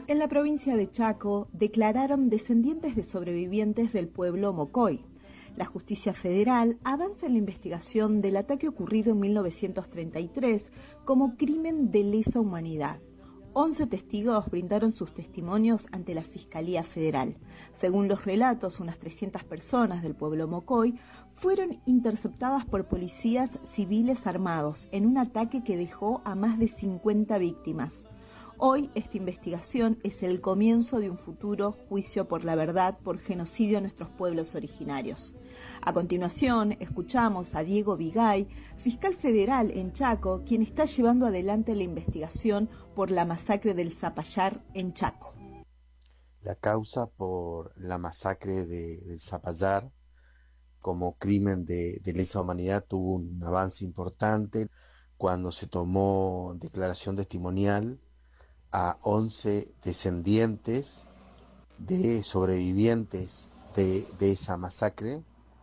En la provincia de Chaco declararon descendientes de sobrevivientes del pueblo Mocoy. La justicia federal avanza en la investigación del ataque ocurrido en 1933 como crimen de lesa humanidad. 11 testigos brindaron sus testimonios ante la Fiscalía Federal. Según los relatos, unas 300 personas del pueblo Mocoy fueron interceptadas por policías civiles armados en un ataque que dejó a más de 50 víctimas. Hoy esta investigación es el comienzo de un futuro juicio por la verdad por genocidio a nuestros pueblos originarios. A continuación, escuchamos a Diego Vigay, fiscal federal en Chaco, quien está llevando adelante la investigación por la masacre del Zapallar en Chaco. La causa por la masacre del Zapallar como crimen de lesa humanidad tuvo un avance importante cuando se tomó declaración testimonial a 11 descendientes de sobrevivientes de esa masacre.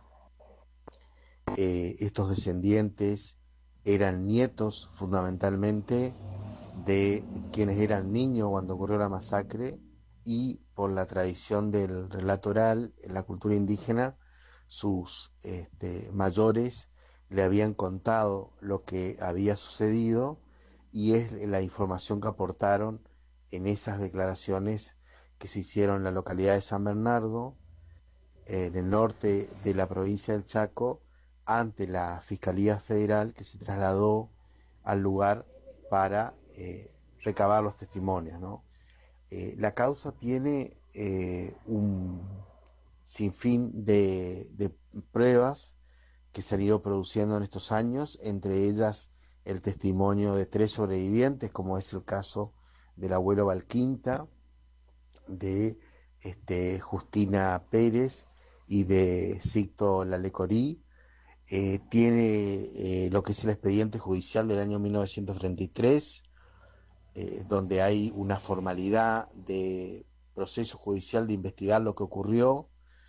Estos descendientes eran nietos fundamentalmente de quienes eran niños cuando ocurrió la masacre, y por la tradición del relato oral en la cultura indígena, sus mayores le habían contado lo que había sucedido, y es la información que aportaron en esas declaraciones que se hicieron en la localidad de San Bernardo, en el norte de la provincia del Chaco, ante la Fiscalía Federal, que se trasladó al lugar para recabar los testimonios, ¿no? La causa tiene un sinfín de pruebas que se han ido produciendo en estos años, entre ellas el testimonio de 3 sobrevivientes, como es el caso del abuelo Valquinta, de Justina Pérez y de Sicto Lalecorí. Tiene lo que es el expediente judicial del año 1933, donde hay una formalidad de proceso judicial de investigar lo que ocurrió,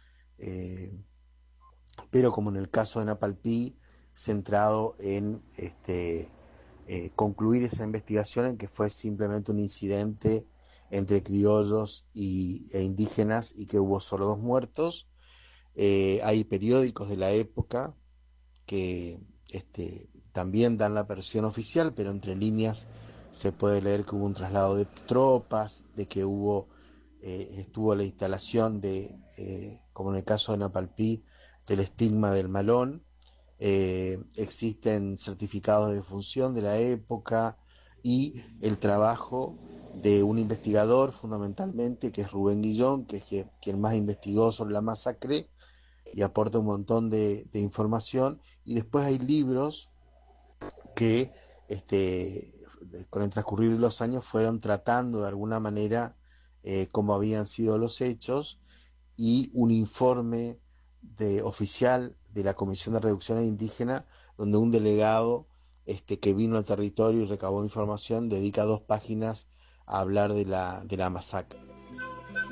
pero como en el caso de Napalpí, centrado en concluir esa investigación en que fue simplemente un incidente entre criollos e indígenas y que hubo solo 2 muertos. Hay periódicos de la época que también dan la versión oficial, pero entre líneas se puede leer que hubo un traslado de tropas, de que estuvo la instalación como en el caso de Napalpí, del estigma del malón. Existen certificados de defunción de la época y el trabajo de un investigador fundamentalmente, que es Rubén Guillón, que es quien más investigó sobre la masacre y aporta un montón de información. Y después hay libros que con el transcurrir de los años fueron tratando de alguna manera cómo habían sido los hechos, y un informe oficial de la Comisión de Reducción Indígena, donde un delegado que vino al territorio y recabó información dedica 2 páginas a hablar de la masacre.